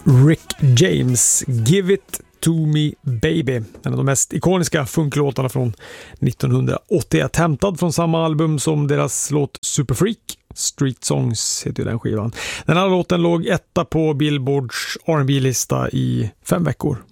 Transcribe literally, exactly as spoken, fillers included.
Rick James, Give It To Me Baby, en av de mest ikoniska funklåtarna från nittonhundraåttioett, hämtad från samma album som deras låt Superfreak. Street Songs heter den skivan. Den här låten låg etta på Billboards R and B-lista i fem veckor.